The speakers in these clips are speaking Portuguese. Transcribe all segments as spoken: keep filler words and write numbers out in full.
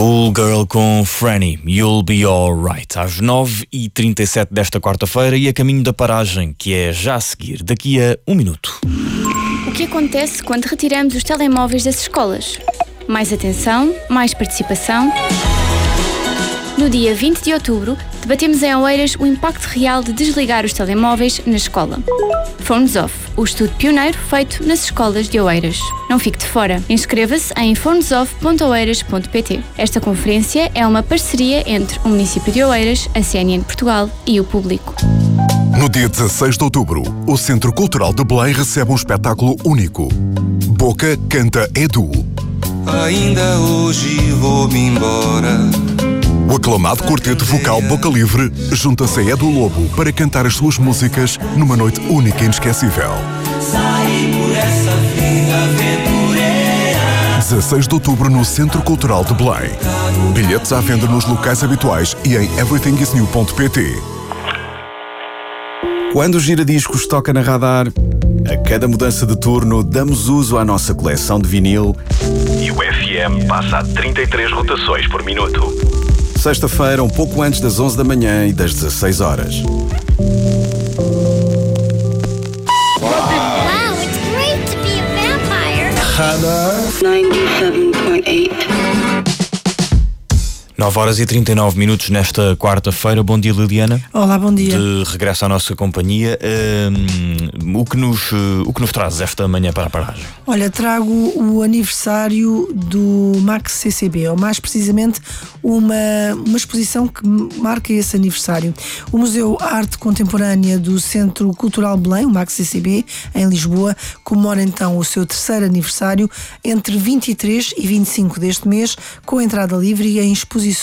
Cool Girl com Franny, You'll Be Alright, às nove e trinta e sete desta quarta-feira e a caminho da paragem, que é já a seguir, daqui a um minuto. O que acontece quando retiramos os telemóveis das escolas? Mais atenção, mais participação. No dia vinte de outubro, debatemos em Oeiras o impacto real de desligar os telemóveis na escola. Phones Off, o estudo pioneiro feito nas escolas de Oeiras. Não fique de fora. Inscreva-se em phones off ponto oeiras ponto pt. Esta conferência é uma parceria entre o município de Oeiras, a C N N Portugal e o público. No dia dezasseis de outubro, o Centro Cultural de Belém recebe um espetáculo único. Boca canta Edu. Ainda hoje vou-me embora. O aclamado quarteto vocal Boca Livre junta-se a Edu Lobo para cantar as suas músicas numa noite única e inesquecível. Saí por essa vida aventureira. dezasseis de outubro no Centro Cultural de Belém. Bilhetes à venda nos locais habituais e em everything is new ponto pt. Quando o Giradiscos toca na Radar, a cada mudança de turno damos uso à nossa coleção de vinil e o F M passa a trinta e três rotações por minuto. Sexta-feira, um pouco antes das onze da manhã e das dezasseis horas. Wow, it's great to be a vampire. Radar noventa e sete ponto oito. nove horas e trinta e nove minutos nesta quarta-feira. Bom dia, Liliana. Olá, bom dia. De regresso à nossa companhia. Um, o, que nos, o que nos traz esta manhã para a paragem? Olha, trago o aniversário do Max C C B, ou mais precisamente uma, uma exposição que marca esse aniversário. O Museu Arte Contemporânea do Centro Cultural Belém, o Max C C B, em Lisboa, comemora então o seu terceiro aniversário entre vinte e três e vinte e cinco deste mês, com entrada livre e em exposição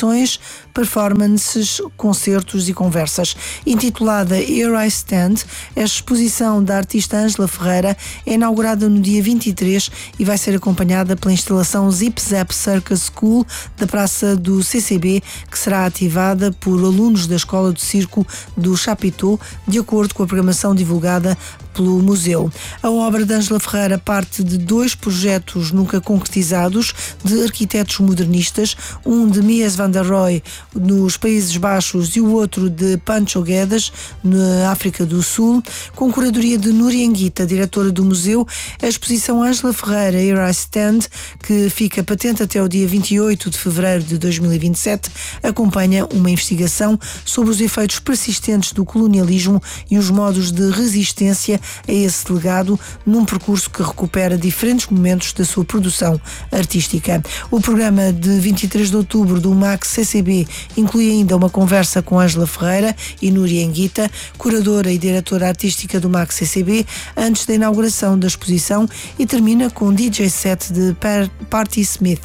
performances, concertos e conversas. Intitulada Here I Stand, a exposição da artista Ângela Ferreira é inaugurada no dia vinte e três e vai ser acompanhada pela instalação Zip Zap Circus School da Praça do C C B, que será ativada por alunos da Escola de Circo do Chapitão, de acordo com a programação divulgada pelo museu. A obra de Ângela Ferreira parte de dois projetos nunca concretizados de arquitetos modernistas, um de Mies van der Rohe nos Países Baixos e o outro de Pancho Guedes na África do Sul, com curadoria de Núria Anguita, diretora do museu. A exposição Ângela Ferreira Here I Stand, que fica patente até o dia vinte e oito de fevereiro de dois mil e vinte e sete, acompanha uma investigação sobre os efeitos persistentes do colonialismo e os modos de resistência a esse legado, num percurso que recupera diferentes momentos da sua produção artística. O programa de vinte e três de outubro do Max C C B inclui ainda uma conversa com Ângela Ferreira e Núria Anguita, curadora e diretora artística do Max C C B, antes da inauguração da exposição, e termina com um D J set de Party Smith.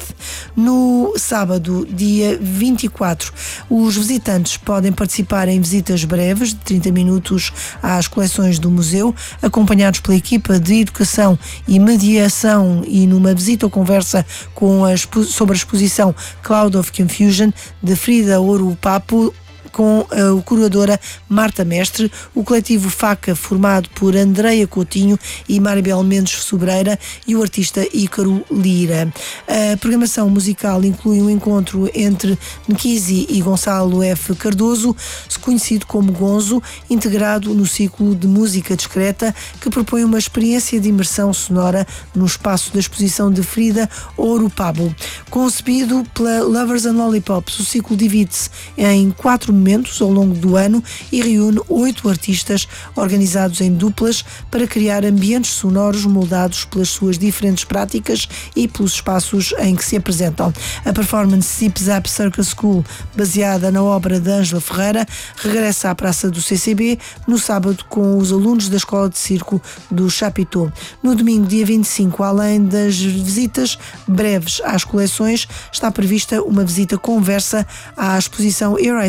No sábado, dia vinte e quatro, os visitantes podem participar em visitas breves de trinta minutos às coleções do museu, acompanhados pela equipa de educação e mediação, e numa visita ou conversa com a expo- sobre a exposição Cloud of Confusion de Frida Ouro Papo, com a curadora Marta Mestre, o coletivo Faca, formado por Andreia Coutinho e Maribel Mendes Sobreira, e o artista Ícaro Lira. A programação musical inclui um encontro entre Nkisi e Gonçalo F. Cardoso, conhecido como Gonzo, integrado no ciclo de música discreta, que propõe uma experiência de imersão sonora no espaço da exposição de Frida Ouro Pabo. Concebido pela Lovers and Lollipops, o ciclo divide-se em quatro momentos ao longo do ano e reúne oito artistas organizados em duplas para criar ambientes sonoros moldados pelas suas diferentes práticas e pelos espaços em que se apresentam. A performance Zip Zap Circus School, baseada na obra de Ângela Ferreira, regressa à Praça do C C B no sábado com os alunos da Escola de Circo do Chapitão. No domingo, dia vinte e cinco, além das visitas breves às coleções, está prevista uma visita conversa à exposição Here I Stand,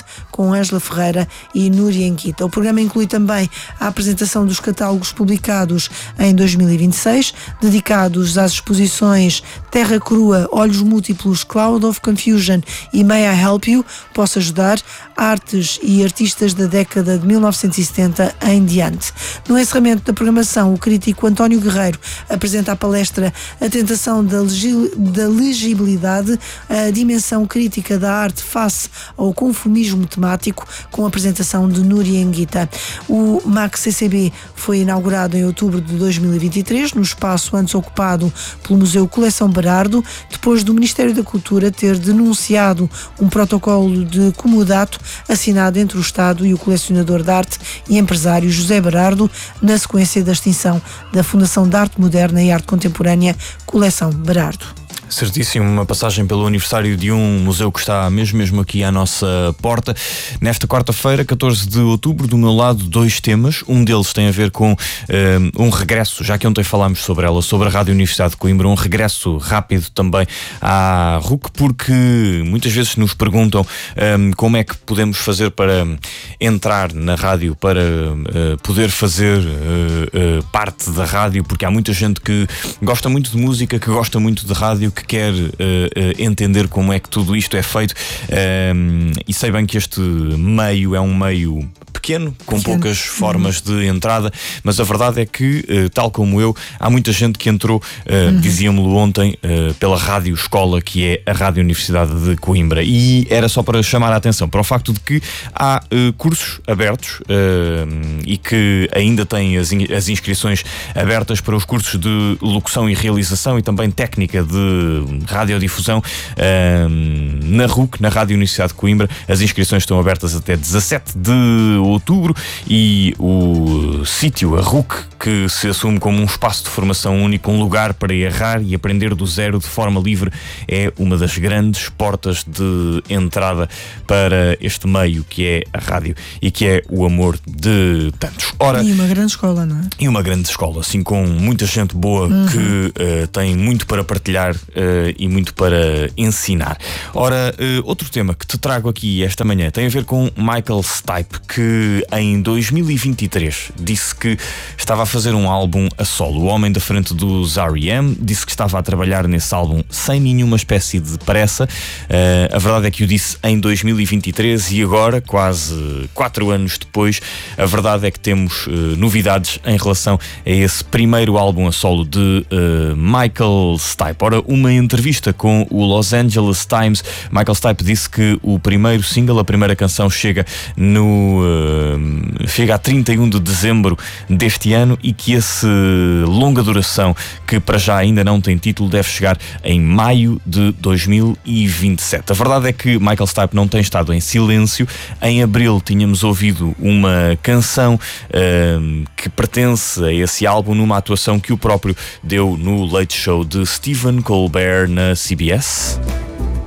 com Ângela Ferreira e Núria Anguita. O programa inclui também a apresentação dos catálogos publicados em dois mil e vinte e seis, dedicados às exposições Terra Crua, Olhos Múltiplos, Cloud of Confusion e May I Help You? Posso Ajudar? Artes e artistas da década de mil novecentos e setenta em diante. No encerramento da programação, o crítico António Guerreiro apresenta a palestra A Tentação da, legi- da Legibilidade, a dimensão crítica da arte face ao conformismo temático, com a apresentação de Núria Anguita. O M A C C C B foi inaugurado em outubro de dois mil e vinte e três, no espaço antes ocupado pelo Museu Coleção Berardo, depois do Ministério da Cultura ter denunciado um protocolo de comodato assinado entre o Estado e o colecionador de arte e empresário José Berardo, na sequência da extinção da Fundação de Arte Moderna e Arte Contemporânea Coleção Berardo. Certíssimo, uma passagem pelo aniversário de um museu que está mesmo, mesmo aqui à nossa porta. Nesta quarta-feira, catorze de outubro, do meu lado, dois temas. Um deles tem a ver com uh, um regresso, já que ontem falámos sobre ela, sobre a Rádio Universidade de Coimbra, um regresso rápido também à R U C, porque muitas vezes nos perguntam um, como é que podemos fazer para entrar na rádio, para uh, poder fazer uh, uh, parte da rádio, porque há muita gente que gosta muito de música, que gosta muito de rádio, que quer uh, uh, entender como é que tudo isto é feito, um, e sei bem que este meio é um meio pequeno, com pequeno. poucas formas uhum. de entrada, mas a verdade é que, uh, tal como eu, há muita gente que entrou, uh, uhum. dizíamos-lo ontem, uh, pela rádio escola, que é a Rádio Universidade de Coimbra, e era só para chamar a atenção para o facto de que há uh, cursos abertos uh, e que ainda têm as, in- as inscrições abertas para os cursos de locução e realização e também técnica de radiodifusão uh, na R U C, na Rádio Universidade de Coimbra. As inscrições estão abertas até dezassete de outubro e o sítio, a R U C, que se assume como um espaço de formação único, um lugar para errar e aprender do zero de forma livre, é uma das grandes portas de entrada para este meio que é a rádio e que é o amor de tantos. Ora, e uma grande escola, não é? E uma grande escola, assim, com muita gente boa uhum. que uh, tem muito para partilhar Uh, e muito para ensinar. Ora, uh, outro tema que te trago aqui esta manhã tem a ver com Michael Stipe, que em dois mil e vinte e três disse que estava a fazer um álbum a solo. O homem da frente dos R E M disse que estava a trabalhar nesse álbum sem nenhuma espécie de pressa. Uh, a verdade é que o disse em dois mil e vinte e três e agora, quase quatro anos depois, a verdade é que temos uh, novidades em relação a esse primeiro álbum a solo de uh, Michael Stipe. Ora, uma entrevista com o Los Angeles Times, Michael Stipe disse que o primeiro single, a primeira canção, chega no uh, chega a trinta e um de dezembro deste ano e que esse longa duração, que para já ainda não tem título, deve chegar em maio de dois mil e vinte e sete. A verdade é que Michael Stipe não tem estado em silêncio. Em abril tínhamos ouvido uma canção uh, que pertence a esse álbum numa atuação que o próprio deu no Late Show de Stephen Colbert na C B S.